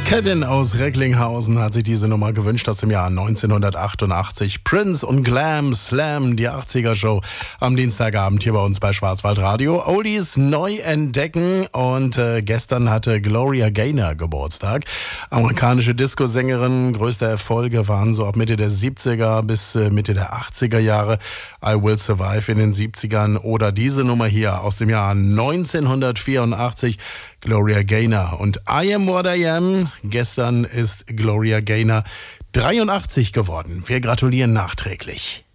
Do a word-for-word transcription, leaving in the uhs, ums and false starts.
Kevin aus Recklinghausen hat sich diese Nummer gewünscht aus dem Jahr neunzehnhundertachtundachtzig. Prince und Glam Slam, die achtziger-Show am Dienstagabend hier bei uns bei Schwarzwaldradio. Oldies neu entdecken und äh, gestern hatte Gloria Gaynor Geburtstag. Amerikanische Disco-Sängerin, größte Erfolge waren so ab Mitte der siebziger bis äh, Mitte der achtziger Jahre. I Will Survive in den siebzigern oder diese Nummer hier aus dem Jahr neunzehnhundertvierundachtzig. Gloria Gaynor und I Am What I Am. Gestern ist Gloria Gaynor dreiundachtzig geworden. Wir gratulieren nachträglich.